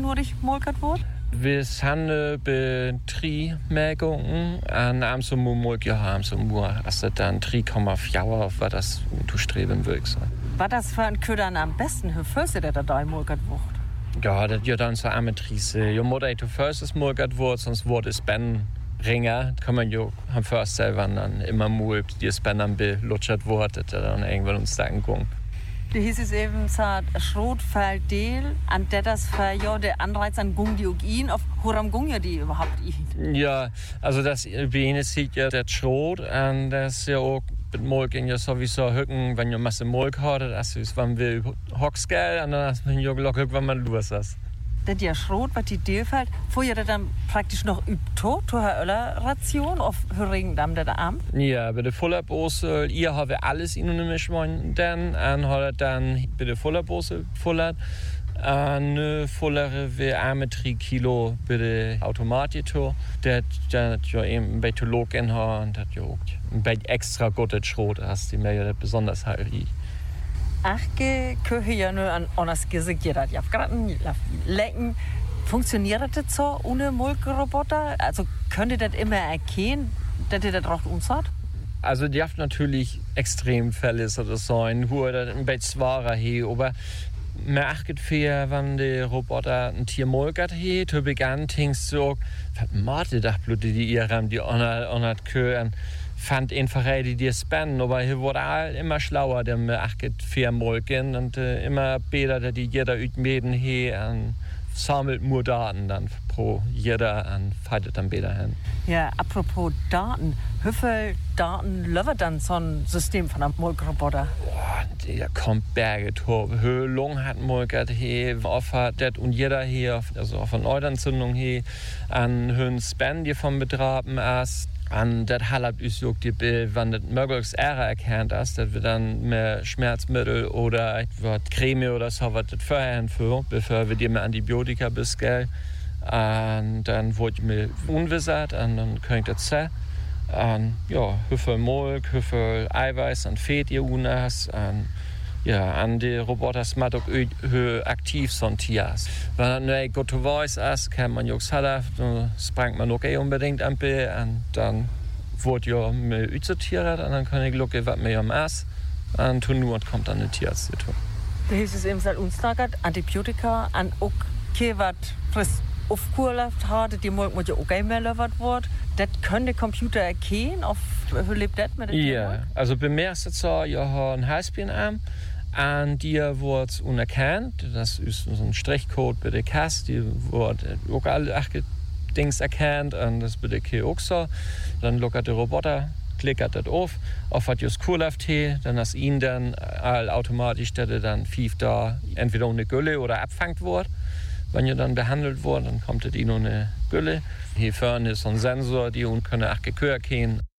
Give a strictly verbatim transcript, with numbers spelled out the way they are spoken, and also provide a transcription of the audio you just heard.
durch molkert wird? Wir haben bei drei Mägungen an einem so Mulk ja haben so nur also dann drei Komma vier war das zu streben wirks. Was das für ein Köder am besten? Wie fühlst du der da molkert wird? Ja, das ja dann so Ametrice. Ja, Mutter du fühlst es molkert wird, sonst wird es Ben Ringer, kann man ja am First selber dann immer mal die es Ben am belutschert wird, das dann irgendwann uns da angucken. Da hieß es eben, dass Schrotfelddeel, an der das für ja, der Anreiz an Gung die Ugin, auf Horam Gung ja die überhaupt ihn. Ja, also das Bene sieht ja der Schrot, und das ist ja auch mit Molk ja sowieso Hücken, wenn ihr Masse Molk hat, das ist, wenn wir Hocksgeld, und dann hast man ja locker, wenn man los ist. Das ja Schrot, was die Deel fällt, vorher das dann praktisch noch übt, to Ration auf Höringen dann der Arm? Ja, bei der Fullerbose, ihr habt alles in einem Mischmann, dann, und hat dann bei der Fullerbose fullert, und fullere wie einmal drei Kilo bei der Automatik, das dann ja eben bei der Logen hat, und das ja auch ein bisschen extra gutes Schrot ist, die mir ja besonders halt riecht. Ach, köche ja nur an anders Gesicht, jeder hat ja gerade lecken. Funktioniert das so ohne Molkeroboter? Also könnt ihr das immer erkennen, dass ihr das auch uns hat? Also die haben natürlich Extremfälle oder sein, wo das ein bisschen schwerer ist, aber man achtet für, wenn der Roboter ein Tier molkert hat, zu Beginn denkst du, was macht das Blut, die ihr haben, die anderen Kühe fand einfach die die spannen, aber hier wurde all immer schlauer, der mir achtet für molken und äh, immer besser, die jeder Üdmeden he und sammelt nur Daten dann pro jeder und feiert dann besser hin. Ja, apropos Daten, wie viel Daten löffert dann so ein System von einem Molkeroboter? Oh, der kommt Berge hoch. Wie lang hat molkert he, auf hat das und jeder hier, also auf eine Neuentzündung he, an höhen Span, die vom Betraben ist. Und das hat uns auch die Bild, wenn das möglichst eher erkannt ist, dass wir dann mehr Schmerzmittel oder etwas Creme oder so was das vorher hinführen, bevor wir die mehr Antibiotika bis gell. Und dann wurde ich mir unwissert und dann kann ich das sehen. Und ja, wie viel Molk, wie viel Eiweiß und Fett ihr unas. Und ja, an die Roboter smart auch aktiv sontiert. Wenn das nur ein guter Voice ist, kann man auch sagen, dann springt man auch unbedingt an B und dann wird ja mir aussortiert und dann kann ich schauen, was mir am ist und tun nur und kommt dann ein Tierarzt. Da hieß es eben, dass uns Antibiotika und auch was frisch aufgekurlaft hat, die Molk muss ja auch nicht mehr geliefert werden. Das können die Computer erkennen, auf wie lebt das mit dem Ja, also bei mir ist es so, ich habe einen Highspin-Arm. Und die wird unerkannt. Das ist so ein Strichcode bei der Kasse. Die wird auch alle Dings erkannt. Und das bei der K auch so. Dann lockert der Roboter, klickert das auf, auf was just cool läuft hier. Dann ist ihn dann all automatisch, dass er dann fief da entweder eine Gülle oder abfangt wird. Wenn ihr dann behandelt wird, dann kommt es in eine Gülle. Hier vorne ist so ein Sensor, die können auch gekürt gehen.